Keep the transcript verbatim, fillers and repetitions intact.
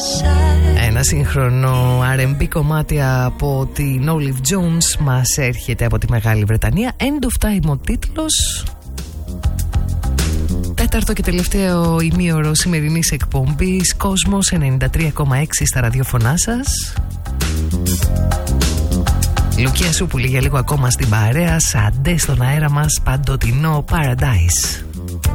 Ένα σύγχρονο αρ εν μπι κομμάτι από την Olive Jones μας έρχεται από τη Μεγάλη Βρετανία. End of Time ο τίτλος. Τέταρτο και τελευταίο ημίωρο σημερινής εκπομπής Κόσμος ενενήντα τρία κόμμα έξι στα ραδιοφωνά σας. Λουκία Σούπουλη για λίγο ακόμα στην παρέα. Σαντέ στον αέρα μας, παντοτινό Paradise.